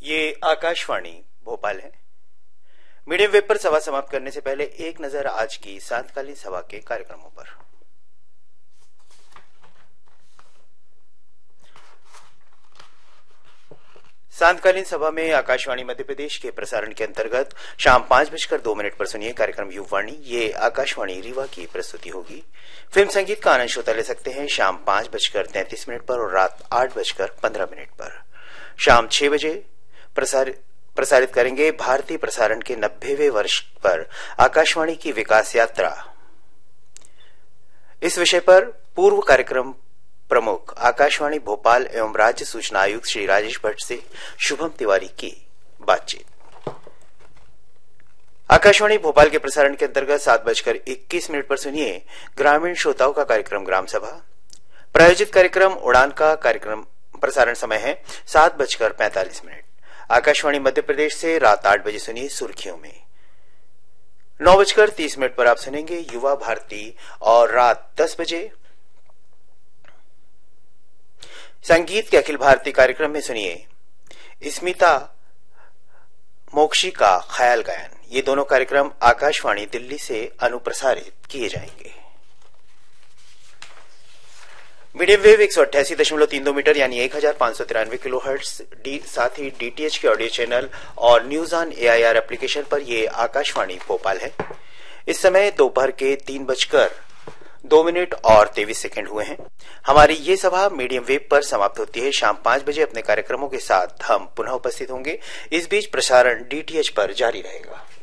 ये आकाशवाणी भोपाल है। Medium wave पर सभा समाप्त करने से पहले एक नजर आज की सांतकालीन सभा के कार्यक्रमों पर। सांतकालीन सभा में आकाशवाणी मध्य प्रदेश के प्रसारण के अंतर्गत शाम 5:02 पर सुनिए कार्यक्रम युववाणी। ये आकाशवाणी रीवा की प्रस्तुति होगी। फिल्म संगीत का आनंद श्रोता ले सकते हैं शाम 5:33 पर और रात 8:15 पर। शाम 6 बजे प्रसारित करेंगे भारतीय प्रसारण के 90वें वर्ष पर आकाशवाणी की विकास यात्रा। इस विषय पर पूर्व कार्यक्रम प्रमुख आकाशवाणी भोपाल एवं राज्य सूचना आयुक्त श्री राजेश भट्ट से शुभम तिवारी की बातचीत। आकाशवाणी भोपाल के प्रसारण के अंतर्गत 7:21 पर सुनिए ग्रामीण श्रोताओं का कार्यक्रम ग्राम सभा। प्रायोजित कार्यक्रम उड़ान का कार्यक्रम प्रसारण समय है 7:45। आकाशवाणी मध्य प्रदेश से रात 8 बजे सुनिए सुर्खियों में। 9:30 पर आप सुनेंगे युवा भारती और रात 10 बजे संगीत के अखिल भारतीय कार्यक्रम में सुनिए स्मिता मोक्षी का ख्याल गायन। ये दोनों कार्यक्रम आकाशवाणी दिल्ली से अनुप्रसारित किए जाएंगे। मीडियम वेव 188.32 मीटर यानी 1593 किलोहर्ट्ज साथ ही डीटीएच के ऑडियो चैनल और न्यूज ऑन एआईआर एप्लीकेशन पर यह आकाशवाणी भोपाल है। इस समय दोपहर के 3:02 और 23 हुए हैं। हमारी ये सभा मीडियम वेव पर समाप्त होती है। शाम 5 बजे अपने कार्यक्रमों के साथ हम पुनः उपस्थित होंगे। इस बीच प्रसारण डीटीएच पर जारी रहेगा।